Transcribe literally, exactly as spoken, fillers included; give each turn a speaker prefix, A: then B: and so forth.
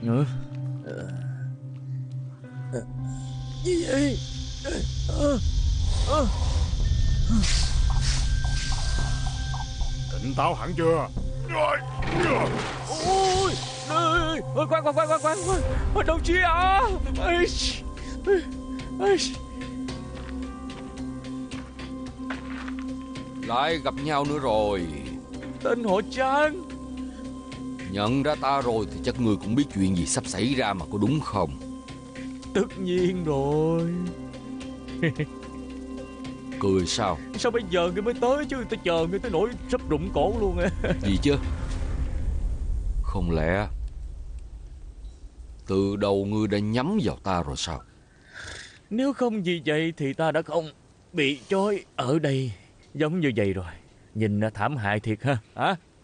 A: Ừ. Gì vậy? Ờ, ờ.
B: Tỉnh táo hẳn chưa?
A: Ôi, ơi, ôi, khoan khoan khoan khoan khoan khoan, đồng chí à. Ây, ây.
C: Lại gặp nhau nữa rồi.
A: Tên họ Trang.
C: Nhận ra ta rồi thì chắc ngươi cũng biết chuyện gì sắp xảy ra mà, có đúng không?
A: Tất nhiên rồi.
C: Cười sao?
A: Sao bây giờ ngươi mới tới chứ? Ta chờ ngươi tới nỗi sắp rụng cổ luôn á.
C: Gì chứ? Không lẽ từ đầu ngươi đã nhắm vào ta rồi sao?
A: Nếu không vì vậy thì ta đã không bị trói ở đây giống như vậy rồi. Nhìn thảm hại thiệt ha. Hả?